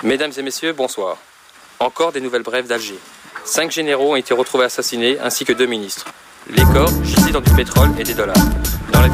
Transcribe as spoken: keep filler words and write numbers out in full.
Mesdames et messieurs, bonsoir. Encore des nouvelles brèves d'Alger. Cinq généraux ont été retrouvés assassinés, ainsi que deux ministres. Les corps gissaient dans du pétrole et des dollars.